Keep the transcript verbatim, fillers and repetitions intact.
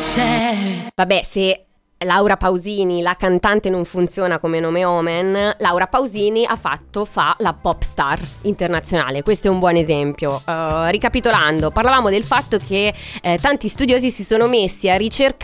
Vabbè, se Laura Pausini, la cantante, non funziona come nome omen, Laura Pausini ha fatto, fa la pop star internazionale. Questo è un buon esempio. Uh, ricapitolando, parlavamo del fatto che eh, tanti studiosi si sono messi a ricercare